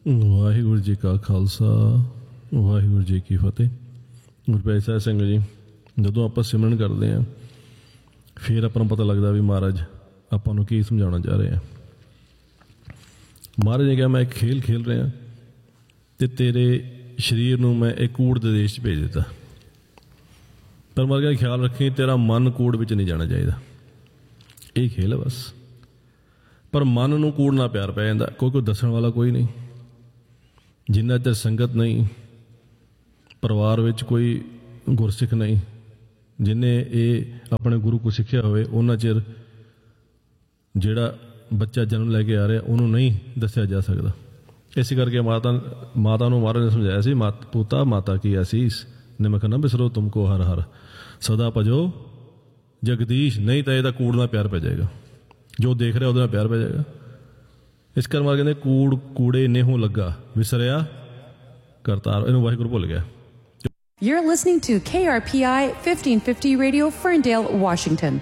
ਵਾਹਿਗੁਰੂ ਜੀ ਕਾ ਖਾਲਸਾ ਵਾਹਿਗੁਰੂ ਜੀ ਕੀ ਫਤਿਹ। ਗੁਰਪ੍ਰੀਤ ਸਾਹਿਬ ਸਿੰਘ ਜੀ, ਜਦੋਂ ਆਪਾਂ ਸਿਮਰਨ ਕਰਦੇ ਹਾਂ ਫਿਰ ਆਪਾਂ ਨੂੰ ਪਤਾ ਲੱਗਦਾ ਵੀ ਮਹਾਰਾਜ ਆਪਾਂ ਨੂੰ ਕੀ ਸਮਝਾਉਣਾ ਚਾਹ ਰਹੇ ਆ। ਮਹਾਰਾਜ ਨੇ ਕਿਹਾ ਮੈਂ ਇੱਕ ਖੇਲ ਖੇਲ ਰਿਹਾ ਅਤੇ ਤੇਰੇ ਸਰੀਰ ਨੂੰ ਮੈਂ ਇੱਕ ਕੂੜ ਦੇ ਦੇਸ਼ 'ਚ ਭੇਜ ਦਿੱਤਾ, ਪਰ ਮਹਾਰਾਜ ਕਹਿੰਦੇ ਖਿਆਲ ਰੱਖੀ ਤੇਰਾ ਮਨ ਕੂੜ ਵਿੱਚ ਨਹੀਂ ਜਾਣਾ ਚਾਹੀਦਾ। ਇਹ ਖੇਲ ਹੈ ਬਸ। ਪਰ ਮਨ ਨੂੰ ਕੂੜ ਨਾਲ ਪਿਆਰ ਪੈ ਜਾਂਦਾ ਕਿਉਂਕਿ ਦੱਸਣ ਵਾਲਾ ਕੋਈ ਨਹੀਂ। ਜਿੰਨਾ ਚਿਰ ਸੰਗਤ ਨਹੀਂ, ਪਰਿਵਾਰ ਵਿੱਚ ਕੋਈ ਗੁਰਸਿੱਖ ਨਹੀਂ, ਜਿਹਨੇ ਇਹ ਆਪਣੇ ਗੁਰੂ ਕੋਲ ਸਿੱਖਿਆ ਹੋਵੇ, ਉਹਨਾਂ ਚਿਰ ਜਿਹੜਾ ਬੱਚਾ ਜਨਮ ਲੈ ਕੇ ਆ ਰਿਹਾ ਉਹਨੂੰ ਨਹੀਂ ਦੱਸਿਆ ਜਾ ਸਕਦਾ। ਇਸ ਕਰਕੇ ਮਾਤਾ ਨੂੰ ਮਹਾਰਾਜ ਨੇ ਸਮਝਾਇਆ ਸੀ, ਪੁੱਤਾ ਮਾਤਾ ਕੀ ਆਸੀਸ ਨਿਮਕ ਨਾ ਬਿਸਰੋ ਤੁਮਕੋ ਹਰ ਹਰ ਸਦਾ ਭਜੋ ਜਗਦੀਸ਼, ਨਹੀਂ ਤਾਂ ਇਹਦਾ ਕੂੜ ਨਾਲ ਪਿਆਰ ਪੈ ਜਾਏਗਾ। ਜੋ ਦੇਖ ਰਿਹਾ ਉਹਦੇ ਨਾਲ ਪਿਆਰ ਪੈ ਜਾਏਗਾ। ਇਸ ਕਰਕੇ ਕਹਿੰਦੇ ਕੂੜੇ ਨੇਹੋਂ ਲੱਗਾ ਵਿਸਰਿਆ ਕਰਤਾਰ, ਇਹਨੂੰ ਵਾਹਿਗੁਰੂ ਭੁੱਲ ਗਿਆ। You're listening to KRPI 1550 Radio, Ferndale, Washington.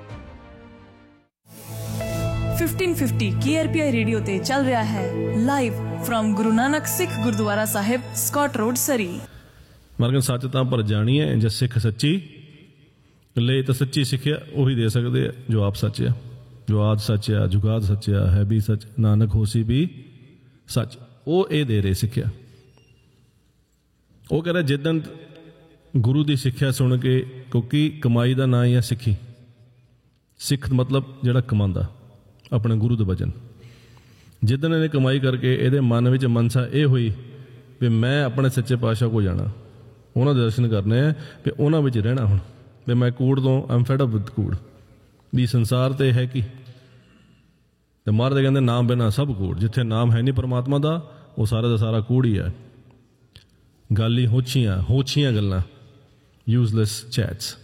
1550 KRPI radio ਤੇ ਚੱਲ ਰਿਹਾ ਹੈ ਲਾਈਵ ਫਰਮ ਗੁਰੂ ਨਾਨਕ ਸਿੱਖ ਗੁਰਦੁਆਰਾ ਸਾਹਿਬ, ਸਕਾਟ ਰੋਡ, ਸਰੀ। ਮਰਗਨ ਸੱਚ ਤਾਂ ਪਰ ਜਾਣੀ ਹੈ, ਜੇ ਸਿੱਖ ਸੱਚੀ ਲੈ ਤਾਂ ਸੱਚੀ ਸਿੱਖਿਆ ਉਹੀ ਦੇ ਸਕਦੇ ਆ ਜੋ ਆਪ ਸੱਚ ਆ। ਜੋ ਆਦ ਸੱਚ ਆ, ਜੁਗਾਦ ਸੱਚ ਆ, ਹੈ ਵੀ ਸੱਚ, ਨਾਨਕ ਹੋਸੀ ਵੀ ਸੱਚ। ਉਹ ਇਹ ਦੇ ਰਹੇ ਸਿੱਖਿਆ। ਉਹ ਕਹਿ ਰਿਹਾ ਜਿੱਦਣ ਗੁਰੂ ਦੀ ਸਿੱਖਿਆ ਸੁਣ ਕੇ, ਕਿਉਂਕਿ ਕਮਾਈ ਦਾ ਨਾਂ ਹੀ ਹੈ ਸਿੱਖੀ। ਸਿੱਖ ਮਤਲਬ ਜਿਹੜਾ ਕਮਾਉਂਦਾ ਆਪਣੇ ਗੁਰੂ ਦੇ ਵਚਨ। ਜਿੱਦਣ ਇਹਨੇ ਕਮਾਈ ਕਰਕੇ ਇਹਦੇ ਮਨ ਵਿੱਚ ਮਨਸਾ ਇਹ ਹੋਈ ਵੀ ਮੈਂ ਆਪਣੇ ਸੱਚੇ ਪਾਤਸ਼ਾਹ ਕੋਲ ਜਾਣਾ, ਉਹਨਾਂ ਦੇ ਦਰਸ਼ਨ ਕਰਨੇ ਆ, ਵੀ ਉਹਨਾਂ ਵਿੱਚ ਰਹਿਣਾ। ਹੁਣ ਵੀ ਮੈਂ ਕੂੜ ਤੋਂ ਆਮ ਫੈਡ ਅਪ ਵਿਦ ਕੂੜ, ਵੀ ਸੰਸਾਰ ਤੇ ਹੈ ਕੀ। ਤੇ ਮਹਾਰਾਜ ਕਹਿੰਦੇ ਨਾਮ ਬਿਨਾਂ ਸਭ ਕੂੜ। ਜਿੱਥੇ ਨਾਮ ਹੈ ਨਹੀਂ ਪਰਮਾਤਮਾ ਦਾ, ਉਹ ਸਾਰਾ ਦਾ ਸਾਰਾ ਕੂੜ ਹੀ ਹੈ। ਗੱਲ ਹੀ ਹੋਛੀਆਂ ਗੱਲਾਂ, ਯੂਜ਼ਲੈਸ ਚੈਟਸ।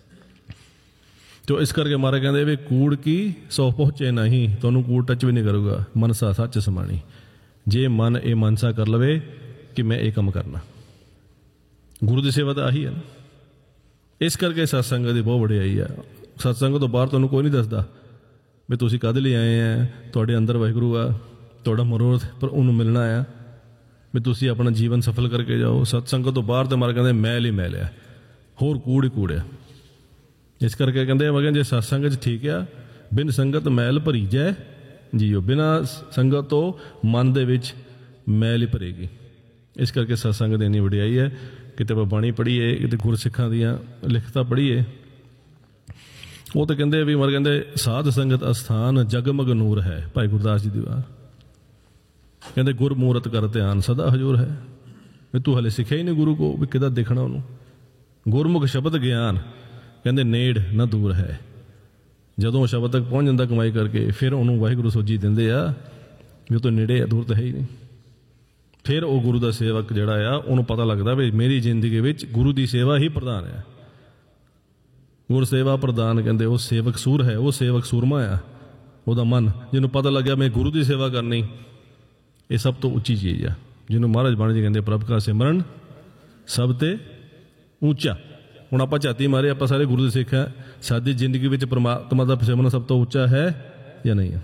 ਤੋ ਇਸ ਕਰਕੇ ਮਹਾਰਾਜ ਕਹਿੰਦੇ ਵੀ ਕੂੜ ਕੀ ਸੋ ਪਹੁੰਚੇ ਨਹੀਂ, ਤੁਹਾਨੂੰ ਕੂੜ ਟੱਚ ਵੀ ਨਹੀਂ ਕਰੂਗਾ। ਮਨਸਾ ਸੱਚ ਸਮਾਣੀ, ਜੇ ਮਨ ਇਹ ਮਨਸਾ ਕਰ ਲਵੇ ਕਿ ਮੈਂ ਇਹ ਕੰਮ ਕਰਨਾ। ਗੁਰੂ ਦੀ ਸੇਵਾ ਤਾਂ ਆਹੀ ਹੈ ਨਾ। ਇਸ ਕਰਕੇ ਸਤਸੰਗ ਦੀ ਬਹੁਤ ਵਡਿਆਈ ਆ। ਸਤਸੰਗ ਤੋਂ ਬਾਹਰ ਤੁਹਾਨੂੰ ਕੋਈ ਨਹੀਂ ਦੱਸਦਾ ਵੀ ਤੁਸੀਂ ਕਦ ਲਈ ਆਏ ਆ, ਤੁਹਾਡੇ ਅੰਦਰ ਵਾਹਿਗੁਰੂ ਆ, ਤੁਹਾਡਾ ਮਨੋਰਥ ਪਰ ਉਹਨੂੰ ਮਿਲਣਾ ਆ, ਵੀ ਤੁਸੀਂ ਆਪਣਾ ਜੀਵਨ ਸਫਲ ਕਰਕੇ ਜਾਓ। ਸਤਸੰਗ ਤੋਂ ਬਾਹਰ ਤੇ ਮਾਰ ਕਹਿੰਦੇ ਮੈਲ ਹੀ ਮੈਲ ਆ, ਹੋਰ ਕੂੜ ਹੀ ਕੂੜ ਆ। ਇਸ ਕਰਕੇ ਕਹਿੰਦੇ ਮੈਂ ਜੇ ਸਤਸੰਗ 'ਚ ਠੀਕ ਆ, ਬਿਨ ਸੰਗਤ ਮੈਲ ਭਰੀ ਜਾਏ ਜੀਓ। ਬਿਨਾਂ ਸੰਗਤ ਤੋਂ ਮਨ ਦੇ ਵਿੱਚ ਮੈਲ ਹੀ ਭਰੇਗੀ। ਇਸ ਕਰਕੇ ਸਤਸੰਗ ਦੀ ਇੰਨੀ ਵਡਿਆਈ ਹੈ। ਕਿਤੇ ਆਪਾਂ ਬਾਣੀ ਪੜ੍ਹੀਏ, ਕਿਤੇ ਗੁਰਸਿੱਖਾਂ ਦੀਆਂ ਲਿਖਤਾਂ ਪੜ੍ਹੀਏ, ਉਹ ਤਾਂ ਕਹਿੰਦੇ ਵੀ ਮਰ ਕਹਿੰਦੇ ਸਾਧ ਸੰਗਤ ਅਸਥਾਨ ਜਗਮਗ ਨੂਰ ਹੈ। ਭਾਈ ਗੁਰਦਾਸ ਜੀ ਦੀ ਵਾਰ ਕਹਿੰਦੇ ਗੁਰਮੂਰਤ ਕਰ ਧਿਆਨ ਸਦਾ ਹਜ਼ੂਰ ਹੈ। ਵੀ ਤੂੰ ਹਲੇ ਸਿੱਖਿਆ ਹੀ ਨਹੀਂ ਗੁਰੂ ਕੋ, ਵੀ ਕਿੱਦਾਂ ਦੇਖਣਾ ਉਹਨੂੰ। ਗੁਰਮੁਖ ਸ਼ਬਦ ਗਿਆਨ ਕਹਿੰਦੇ ਨੇੜ ਨਾ ਦੂਰ ਹੈ। ਜਦੋਂ ਉਹ ਸ਼ਬਦ ਤੱਕ ਪਹੁੰਚ ਜਾਂਦਾ ਕਮਾਈ ਕਰਕੇ, ਫਿਰ ਉਹਨੂੰ ਵਾਹਿਗੁਰੂ ਸੋਝੀ ਦਿੰਦੇ ਆ ਵੀ ਉਹ ਤੋਂ ਨੇੜੇ ਆ, ਦੂਰ ਤਾਂ ਹੈ ਹੀ ਨਹੀਂ। ਫਿਰ ਉਹ ਗੁਰੂ ਦਾ ਸੇਵਕ ਜਿਹੜਾ ਆ ਉਹਨੂੰ ਪਤਾ ਲੱਗਦਾ ਵੀ ਮੇਰੀ ਜ਼ਿੰਦਗੀ ਵਿੱਚ ਗੁਰੂ ਦੀ ਸੇਵਾ ਹੀ ਪ੍ਰਧਾਨ ਹੈ। ਗੁਰ ਸੇਵਾ ਪ੍ਰਧਾਨ ਕਹਿੰਦੇ ਉਹ ਸੇਵਕ ਸੂਰ ਹੈ, ਉਹ ਸੇਵਕ ਸੂਰਮਾ ਆ। ਉਹਦਾ ਮਨ ਜਿਹਨੂੰ ਪਤਾ ਲੱਗਿਆ ਮੈਂ ਗੁਰੂ ਦੀ ਸੇਵਾ ਕਰਨੀ, ਇਹ ਸਭ ਤੋਂ ਉੱਚੀ ਚੀਜ਼ ਆ। ਜਿਹਨੂੰ ਮਹਾਰਾਜ ਬਾਣੀ ਜੀ ਕਹਿੰਦੇ ਪ੍ਰਭ ਕਾ ਸਿਮਰਨ ਸਭ ਤੇ ਉੱਚਾ। ਹੁਣ ਆਪਾਂ ਝਾਤੀ ਮਾਰੇ, ਆਪਾਂ ਸਾਰੇ ਗੁਰੂ ਦੇ ਸਿੱਖ ਆ। ਸਾਡੀ ਜ਼ਿੰਦਗੀ ਵਿੱਚ ਪਰਮਾਤਮਾ ਦਾ ਸਿਮਰਨ ਸਭ ਤੋਂ ਉੱਚਾ ਹੈ ਜਾਂ ਨਹੀਂ ਹੈ?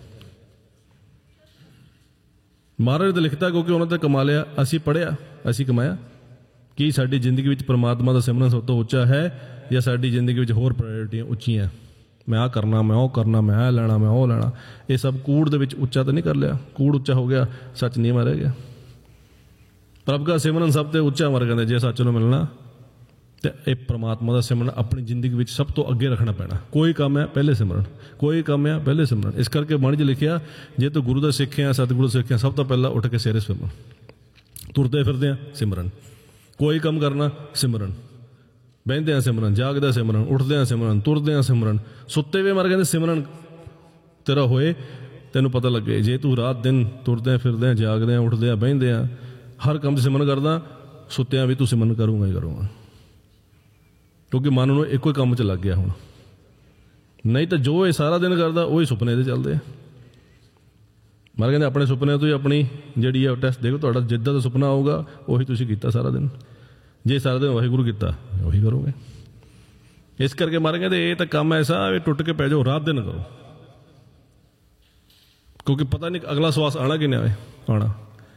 ਮਹਾਰਾਜ ਤਾਂ ਲਿਖਤਾ ਕਿਉਂਕਿ ਉਹਨਾਂ ਤੇ ਕਮਾ ਲਿਆ, ਅਸੀਂ ਪੜ੍ਹਿਆ, ਅਸੀਂ ਕਮਾਇਆ। ਕੀ ਸਾਡੀ ਜ਼ਿੰਦਗੀ ਵਿੱਚ ਪਰਮਾਤਮਾ ਦਾ ਸਿਮਰਨ ਸਭ ਤੋਂ ਉੱਚਾ ਹੈ ਜਾਂ ਸਾਡੀ ਜ਼ਿੰਦਗੀ ਵਿੱਚ ਹੋਰ ਪ੍ਰਾਇਓਰਟੀਆਂ ਉੱਚੀਆਂ? ਮੈਂ ਆਹ ਕਰਨਾ, ਮੈਂ ਉਹ ਕਰਨਾ, ਮੈਂ ਇਹ ਲੈਣਾ, ਮੈਂ ਉਹ ਲੈਣਾ। ਇਹ ਸਭ ਕੂੜ ਦੇ ਵਿੱਚ ਉੱਚਾ ਤਾਂ ਨਹੀਂ ਕਰ ਲਿਆ। ਕੂੜ ਉੱਚਾ ਹੋ ਗਿਆ, ਸੱਚ ਨਹੀਂ ਮਾਰਿਆ ਗਿਆ। ਪ੍ਰਭ ਦਾ ਸਿਮਰਨ ਸਭ ਤੋਂ ਉੱਚਾ ਮਰ ਕਹਿੰਦੇ ਜੇ ਸੱਚ ਨੂੰ ਮਿਲਣਾ ਤੇ ਇਹ ਪਰਮਾਤਮਾ ਦਾ ਸਿਮਰਨ ਆਪਣੀ ਜ਼ਿੰਦਗੀ ਵਿੱਚ ਸਭ ਤੋਂ ਅੱਗੇ ਰੱਖਣਾ ਪੈਣਾ। ਕੋਈ ਕੰਮ ਹੈ ਪਹਿਲੇ ਸਿਮਰਨ, ਕੋਈ ਕੰਮ ਹੈ ਪਹਿਲੇ ਸਿਮਰਨ। ਇਸ ਕਰਕੇ ਬਾਣੀ 'ਚ ਲਿਖਿਆ ਜੇ ਤੂੰ ਗੁਰੂ ਦਾ ਸਿੱਖਿਆ, ਸਤਿਗੁਰੂ ਸਿੱਖਿਆ, ਸਭ ਤੋਂ ਪਹਿਲਾਂ ਉੱਠ ਕੇ ਸਵੇਰੇ ਸਿਮਰਨ। ਤੁਰਦੇ ਫਿਰਦੇ ਆ ਸਿਮਰਨ, ਕੋਈ ਕੰਮ ਕਰਨਾ ਸਿਮਰਨ, ਬਹਿੰਦੇ ਆ ਸਿਮਰਨ, ਜਾਗਦਾ ਸਿਮਰਨ, ਉੱਠਦੇ ਆ ਸਿਮਰਨ, ਤੁਰਦੇ ਆ ਸਿਮਰਨ, ਸੁੱਤੇ ਵੀ ਮਰ ਕਹਿੰਦੇ ਸਿਮਰਨ ਤੇਰਾ ਹੋਏ, ਤੈਨੂੰ ਪਤਾ ਲੱਗੇ। ਜੇ ਤੂੰ ਰਾਤ ਦਿਨ ਤੁਰਦੇ ਫਿਰਦੇ ਆ, ਜਾਗਦੇ ਆ, ਉੱਠਦੇ ਆ, ਬਹਿੰਦੇ ਆ, ਹਰ ਕੰਮ 'ਚ ਸਿਮਰਨ ਕਰਦਾ, ਸੁੱਤਿਆਂ ਵੀ ਤੂੰ ਸਿਮਰਨ ਕਰੂੰਗਾ ਹੀ ਕਰੂੰਗਾ। ਕਿਉਂਕਿ ਮਨ ਨੂੰ ਇੱਕੋ ਹੀ ਕੰਮ 'ਚ ਲੱਗ ਗਿਆ ਹੁਣ। ਨਹੀਂ ਤਾਂ ਜੋ ਇਹ ਸਾਰਾ ਦਿਨ ਕਰਦਾ ਉਹੀ ਸੁਪਨੇ 'ਤੇ ਚੱਲਦੇ ਆ। ਮਰ ਕਹਿੰਦੇ ਆਪਣੇ ਸੁਪਨਿਆਂ ਤੋਂ ਹੀ ਆਪਣੀ ਜਿਹੜੀ ਹੈ ਟੈਸਟ ਦੇਖੋ। ਤੁਹਾਡਾ ਜਿੱਦਾਂ ਦਾ ਸੁਪਨਾ ਆਊਗਾ ਉਹੀ ਤੁਸੀਂ ਕੀਤਾ ਸਾਰਾ ਦਿਨ। ਜੇ ਸਾਰਾ ਦਿਨ ਵਾਹਿਗੁਰੂ ਕੀਤਾ ਉਹੀ ਕਰੋਗੇ। ਇਸ ਕਰਕੇ ਮਰ ਕਹਿੰਦੇ ਇਹ ਤਾਂ ਕੰਮ ਐਸਾ ਵੀ ਟੁੱਟ ਕੇ ਪੈ ਜਾਓ, ਰਾਤ ਦਿਨ ਕਰੋ। ਕਿਉਂਕਿ ਪਤਾ ਨਹੀਂ ਅਗਲਾ ਸਵਾਸ ਆਉਣਾ ਕਿ ਨਹੀਂ ਆਉਣਾ।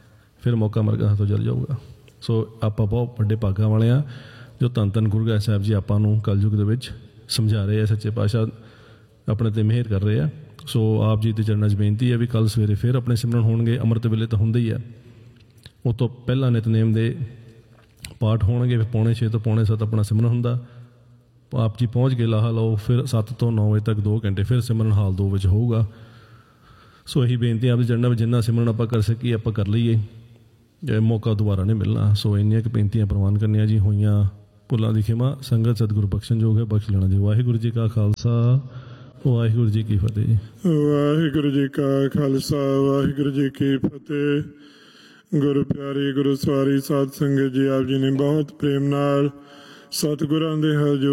ਫਿਰ ਮੌਕਾ ਮਰਗਾ ਹੱਥੋਂ ਚੱਲ ਜਾਊਗਾ। ਸੋ ਆਪਾਂ ਬਹੁਤ ਵੱਡੇ ਭਾਗਾਂ ਵਾਲੇ ਹਾਂ ਜੋ ਧੰਨ ਧੰਨ ਗੁਰੂ ਗ੍ਰੰਥ ਸਾਹਿਬ ਜੀ ਆਪਾਂ ਨੂੰ ਕਲਯੁੱਗ ਦੇ ਵਿੱਚ ਸਮਝਾ ਰਹੇ ਆ, ਸੱਚੇ ਪਾਤਸ਼ਾਹ ਆਪਣੇ 'ਤੇ ਮਿਹਰ ਕਰ ਰਹੇ ਆ। ਸੋ ਆਪ ਜੀ ਦੇ ਚਰਨਾਂ 'ਚ ਬੇਨਤੀ ਹੈ ਵੀ ਕੱਲ੍ਹ ਸਵੇਰੇ ਫਿਰ ਆਪਣੇ ਸਿਮਰਨ ਹੋਣਗੇ। ਅੰਮ੍ਰਿਤ ਵੇਲੇ ਤਾਂ ਹੁੰਦੇ ਹੀ ਆ, ਉਹ ਤੋਂ ਪਹਿਲਾਂ ਨਿਤਨੇਮ ਦੇ ਪਾਠ ਹੋਣਗੇ। ਫਿਰ 6:45 ਤੋਂ 6:45 ਆਪਣਾ ਸਿਮਰਨ ਹੁੰਦਾ। ਆਪ ਜੀ ਪਹੁੰਚ ਕੇ ਲਾਹਾ ਲਓ, ਫਿਰ 7 ਤੋਂ 9 ਵਜੇ ਤੱਕ 2 ਘੰਟੇ ਫਿਰ ਸਿਮਰਨ ਹਾਲ 2 ਵਿੱਚ ਹੋਊਗਾ। ਸੋ ਇਹੀ ਬੇਨਤੀ ਆਪ ਦੇ ਚਰਨਾਂ ਵਿੱਚ ਜਿੰਨਾ ਸਿਮਰਨ ਆਪਾਂ ਕਰ ਸਕੀਏ ਆਪਾਂ ਕਰ ਲਈਏ, ਮੌਕਾ ਦੁਬਾਰਾ ਨਹੀਂ ਮਿਲਣਾ। ਸੋ ਇੰਨੀਆਂ ਕੁ ਬੇਨਤੀਆਂ ਪ੍ਰਵਾਨ ਕਰਨੀਆਂ ਜੀ। ਹੋਈਆਂ ਭੁੱਲਾਂ ਦੀ ਖਿਮਾ, ਸੰਗਤ ਸਤਿਗੁਰੂ ਬਖਸ਼ਣਯੋਗ ਹੈ, ਬਖਸ਼ ਲੈਣਾ ਜੀ। ਵਾਹਿਗੁਰੂ ਜੀ ਕਾ ਖਾਲਸਾ, ਵਾਹਿਗੁਰੂ ਜੀ ਕੀ ਫਤਿਹ ਜੀ। ਵਾਹਿਗੁਰੂ ਜੀ ਕਾ ਖਾਲਸਾ, ਵਾਹਿਗੁਰੂ ਜੀ ਕੀ ਫਤਿਹ। ਗੁਰੂ ਪਿਆਰੀ ਗੁਰੂ ਸਵਾਰੀ ਸਾਧ ਸੰਗਤ ਜੀ, ਆਪ ਜੀ ਨੇ ਬਹੁਤ ਪ੍ਰੇਮ ਨਾਲ ਸਤਿਗੁਰਾਂ ਦੇ ਹਜ਼ੂਰ